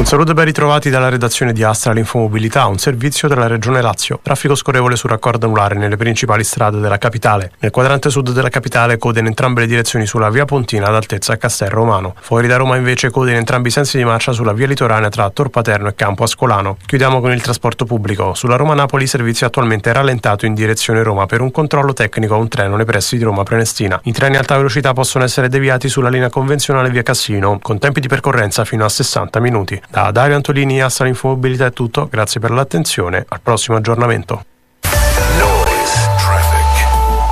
Saluto e ben ritrovati dalla redazione di Astra l'Infomobilità, un servizio della Regione Lazio. Traffico scorrevole su raccordo anulare nelle principali strade della capitale. Nel quadrante sud della capitale code in entrambe le direzioni sulla via Pontina ad altezza Castel Romano. Fuori da Roma invece code in entrambi i sensi di marcia sulla via litoranea tra Tor Paterno e Campo Ascolano. Chiudiamo con il trasporto pubblico. Sulla Roma-Napoli servizio attualmente rallentato in direzione Roma per un controllo tecnico a un treno nei pressi di Roma Prenestina. I treni a alta velocità possono essere deviati sulla linea convenzionale via Cassino, con tempi di percorrenza fino a 60 minuti. Da Dario Antolini, Astra l'Infomobilità è tutto, grazie per l'attenzione, al prossimo aggiornamento.